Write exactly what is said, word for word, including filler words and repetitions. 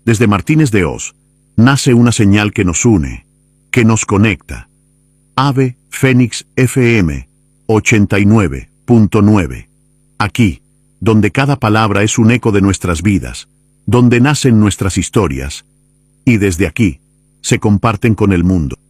Desde Martínez de Oz, nace una señal que nos une, que nos conecta. Ave Fénix F M ochenta y nueve punto nueve. Aquí, donde cada palabra es un eco de nuestras vidas, donde nacen nuestras historias, y desde aquí, se comparten con el mundo.